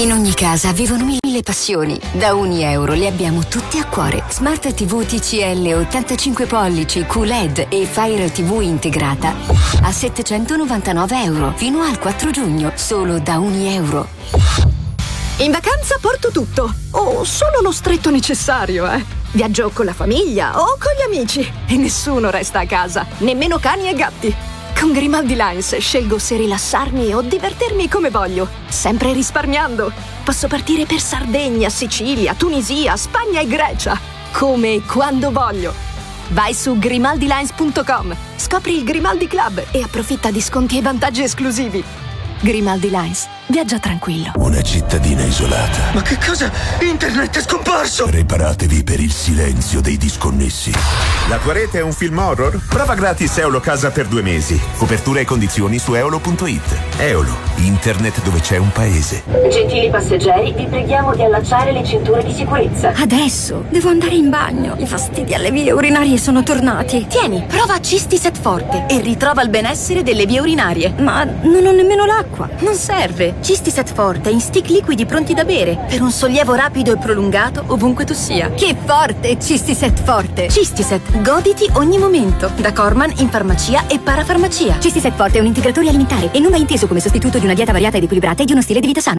In ogni casa vivono mille passioni. Da €1 le abbiamo tutte a cuore. Smart TV TCL 85 pollici QLED e Fire TV integrata a €799 fino al 4 giugno, solo da €1. In vacanza porto tutto, o solo lo stretto necessario, Viaggio con la famiglia o con gli amici e nessuno resta a casa, nemmeno cani e gatti. Con Grimaldi Lines scelgo se rilassarmi o divertirmi come voglio, sempre risparmiando. Posso partire per Sardegna, Sicilia, Tunisia, Spagna e Grecia, come e quando voglio. Vai su grimaldilines.com, scopri il Grimaldi Club e approfitta di sconti e vantaggi esclusivi. Grimaldi Lines, viaggia tranquillo. Una cittadina isolata. Ma che cosa? Internet è scomparso! Preparatevi per il silenzio dei disconnessi. La tua rete è un film horror? Prova gratis Eolo Casa per 2 mesi. Copertura e condizioni su eolo.it. Eolo, internet dove c'è un paese. Gentili passeggeri, vi preghiamo di allacciare le cinture di sicurezza. Adesso devo andare in bagno. I fastidi alle vie urinarie sono tornati. Tieni, prova Cistiset Forte e ritrova il benessere delle vie urinarie. Ma non ho nemmeno l'acqua. Non serve. Cistiset Forte in stick liquidi pronti da bere per un sollievo rapido e prolungato ovunque tu sia. Che forte Cistiset Forte! Cistiset, goditi ogni momento. Da Corman in farmacia e parafarmacia. Cistiset Forte è un integratore alimentare e non va inteso come sostituto di una dieta variata ed equilibrata e di uno stile di vita sano.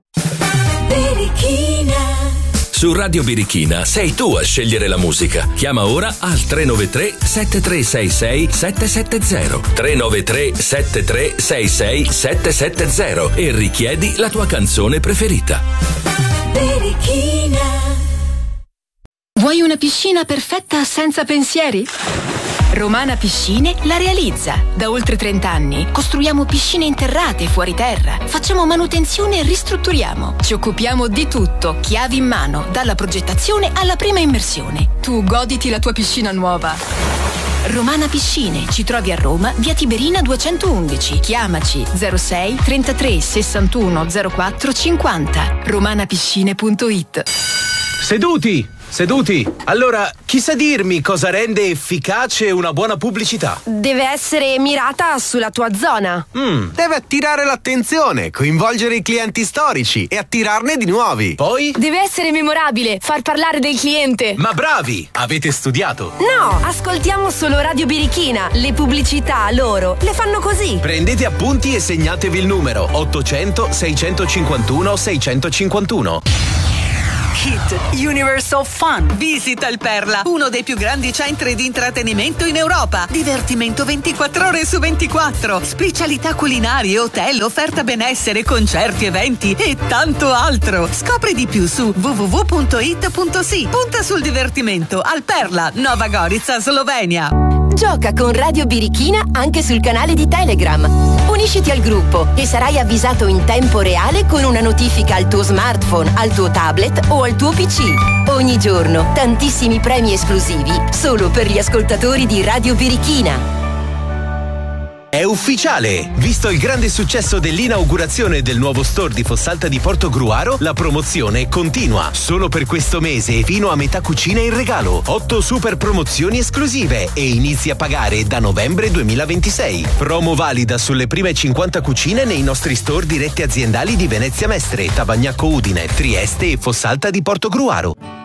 Su Radio Birichina sei tu a scegliere la musica. Chiama ora al 393 7366 770 393 7366 770 e richiedi la tua canzone preferita. Birichina. Vuoi una piscina perfetta senza pensieri? Romana Piscine la realizza. Da oltre 30 anni costruiamo piscine interrate fuori terra, facciamo manutenzione e ristrutturiamo. Ci occupiamo di tutto, chiavi in mano, dalla progettazione alla prima immersione. Tu goditi la tua piscina nuova. Romana Piscine, ci trovi a Roma, via Tiberina 211. Chiamaci 06 33 61 04 50. romanapiscine.it. Seduti! Allora, chi sa dirmi cosa rende efficace una buona pubblicità? Deve essere mirata sulla tua zona. Deve attirare l'attenzione, coinvolgere i clienti storici e attirarne di nuovi. Poi? Deve essere memorabile, far parlare del cliente. Ma bravi! Avete studiato? No, ascoltiamo solo Radio Birichina. Le pubblicità loro le fanno così. Prendete appunti e segnatevi il numero 800 651 651. Hit Universe of Fun. Visita il Perla, uno dei più grandi centri di intrattenimento in Europa. Divertimento 24 ore su 24. Specialità culinarie, hotel, offerta benessere, concerti, eventi e tanto altro. Scopri di più su www.it.si. Punta sul divertimento al Perla, Nova Gorica, Slovenia. Gioca con Radio Birichina anche sul canale di Telegram. Unisciti al gruppo e sarai avvisato in tempo reale con una notifica al tuo smartphone, al tuo tablet o al tuo PC. Ogni giorno tantissimi premi esclusivi solo per gli ascoltatori di Radio Birichina. È ufficiale! Visto il grande successo dell'inaugurazione del nuovo store di Fossalta di Portogruaro, la promozione continua. Solo per questo mese fino a metà cucina in regalo. 8 super promozioni esclusive e inizi a pagare da novembre 2026. Promo valida sulle prime 50 cucine nei nostri store diretti aziendali di Venezia Mestre, Tavagnacco Udine, Trieste e Fossalta di Portogruaro.